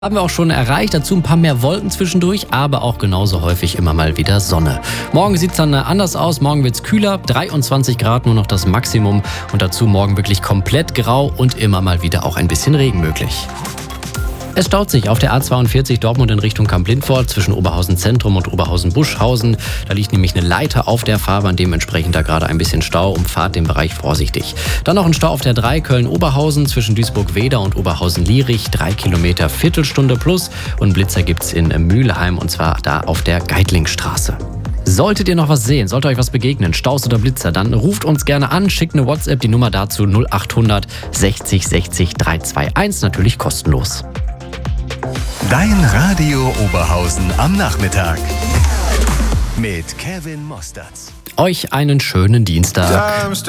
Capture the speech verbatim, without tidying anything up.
Haben wir auch schon erreicht, dazu ein paar mehr Wolken zwischendurch, aber auch genauso häufig immer mal wieder Sonne. Morgen sieht es dann anders aus, morgen wird es kühler, dreiundzwanzig Grad nur noch das Maximum und dazu morgen wirklich komplett grau und immer mal wieder auch ein bisschen Regen möglich. Es staut sich auf der A zweiundvierzig Dortmund in Richtung Kamp-Lindfort zwischen Oberhausen Zentrum und Oberhausen Buschhausen. Da liegt nämlich eine Leiter auf der Fahrbahn, dementsprechend da gerade ein bisschen Stau. Umfahrt den Bereich vorsichtig. Dann noch ein Stau auf der drei Köln-Oberhausen zwischen Duisburg-Weder und Oberhausen-Lierich. Drei Kilometer, Viertelstunde plus. Und einen Blitzer gibt's in Mühlheim und zwar da auf der Geitlingstraße. Solltet ihr noch was sehen, sollte euch was begegnen, Staus oder Blitzer, dann ruft uns gerne an, schickt eine WhatsApp, die Nummer dazu null acht hundert sechzig sechzig dreihundertzweiundundzwanzig, natürlich kostenlos. Dein Radio Oberhausen am Nachmittag mit Kevin Mosterz. Euch einen schönen Dienstag.